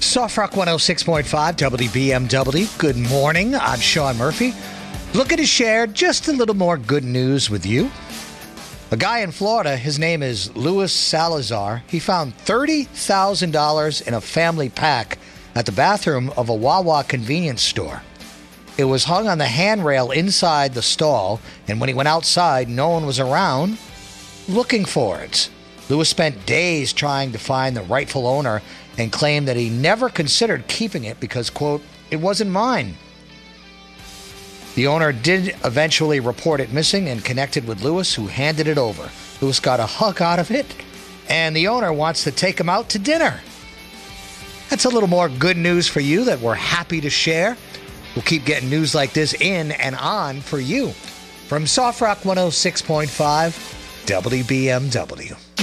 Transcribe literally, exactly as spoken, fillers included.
Soft Rock one oh six point five W B M W. Good morning. I'm Sean Murphy. Looking to share just a little more good news with you. A guy in Florida, his name is Luis Salazar. He found thirty thousand dollars in a family pack at the bathroom of a Wawa convenience store. It was hung on the handrail inside the stall, and when he went outside, no one was around looking for it. Lewis spent days trying to find the rightful owner and claimed that he never considered keeping it because, quote, it wasn't mine. The owner did eventually report it missing and connected with Lewis, who handed it over. Lewis got a hug out of it, and the owner wants to take him out to dinner. That's a little more good news for you that we're happy to share. We'll keep getting news like this in and on for you. From Soft Rock one oh six point five W B M W.